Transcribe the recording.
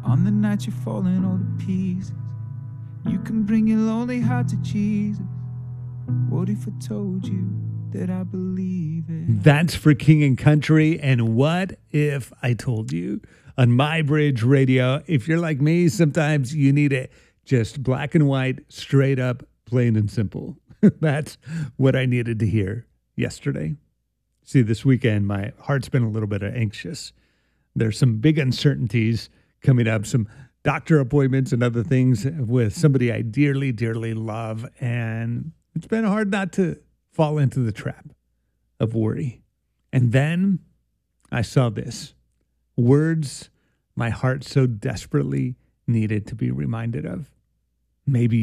On the night you're falling all to pieces, you can bring your lonely heart to Jesus. What if I told you that I believe it? That's for King and Country. And what if I told you on My Bridge Radio? If you're like me, sometimes you need it just black and white, straight up, plain and simple. That's what I needed to hear yesterday. See, this weekend, my heart's been a little bit anxious. There's some big uncertainties coming up, some doctor appointments and other things with somebody I dearly, dearly love. And it's been hard not to fall into the trap of worry. And then I saw this. Words my heart so desperately needed to be reminded of. Maybe